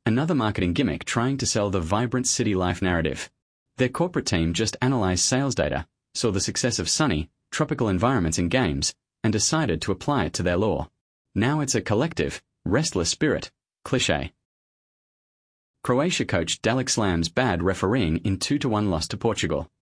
Another marketing gimmick trying to sell the vibrant city life narrative. Their corporate team just analyzed sales data, saw the success of sunny, tropical environments in games, and decided to apply it to their lore. Now it's a collective, restless spirit. Cliché. Croatia coach Dalek slams bad refereeing in 2-1 loss to Portugal.